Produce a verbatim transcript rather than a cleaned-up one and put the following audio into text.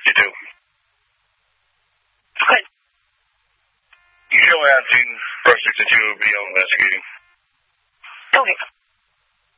sixty-two. Okay. Show asking, first sixty-two, be on this.